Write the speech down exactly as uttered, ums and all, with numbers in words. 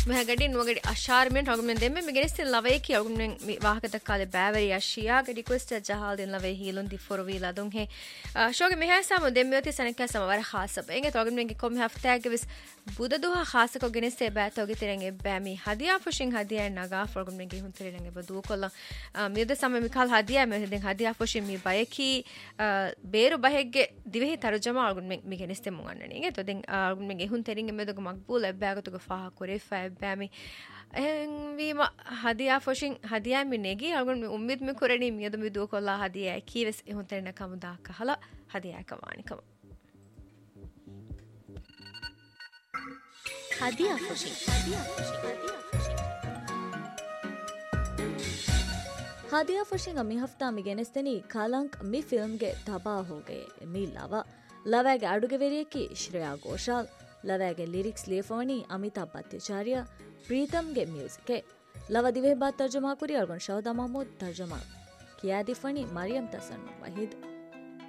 මෙහ ගඩි නොගඩි අශාර්මෙන් රගුමෙන් දෙමෙ මිගෙනස්ති ලවේ කි රගුමෙන් වාහකත කාලේ බෑවරි අශියා ගඩි රික්වෙස්ට් ජහල් දෙන ලවේ හීලුන් දි ෆොරවිලා දුන් හේ ෂෝගෙ මෙහ සම දෙම්මියති සනක සම වර ખાસබ එංගෙ රගුමෙන් කොම් හෆ්තාගේ විස් බුද දුහ ખાસක ගෙනස්තේ බෑතෝගෙ තිරෙන්ගෙ බෑමි හදියා ෆුෂින් හදියා නගා රගුමෙන් ගේ හුන් තිරෙන්ගෙ බදු කොල්ල මියද සම මිකල් හදියා මෙ දෙන් හදියා ෆුෂින් මි බයකි බේරු බහෙග්ගේ දිවෙහි තර්ජමා රගුමෙන් මිගෙනස්තේ මුගන්නනේ එංගෙ තො දෙන් රගුමෙන් ගේ හුන් තිරෙන්ගෙ මෙදක මක්බූල් එබ්බෑගතුක ෆාහ කොරේ ෆෑ බෑමි එහෙන් හදියා ෆොෂින් හදියා මි නෙගි අගොන් උම්මිත් මි කුරණි මියද මි දුව කොල්ලා හදියා කීවස් එහොන් තෙරන කමුදා කහලා හදියා කවානිකම හදියා ෆොෂින් හදියා හදියා ෆොෂින් මි හෆ්තා මි ගෙනස්තනි කාලංක් මි ෆිල්ම් ಗೆ ತಬಾ ಹೋಗೆ ಮಿ ಲವ ಲವಾಗೆ ಅಡುಗೆ ವೆರಿಯಕಿ ಶ್ರೇಯಾ ಘೋಷಾಲ್ ಲವಾಗೆ ಲಿರಿಕ್ಸ್ ಲೇಫೋನಿ ಅಮಿತಾಬ್ ಭಟ್ಟಾಚಾರ್ಯ ಪ್ರೀತಮ್ಗೆ ಮ್ಯೂಸಿಕ್ ಲವ ದಿವೆ ಬಾತ್ ತರ್ಜಮಾ ಕುರಿ ಅರ್ಗನ್ ಶೌದಾ ಮಹಮೂದ್ ತರ್ಜಮಾ ಕಿಯಾ ದಿಫನಿ ಮರಿಯಂ ತಸನ್ ವಹೀದ್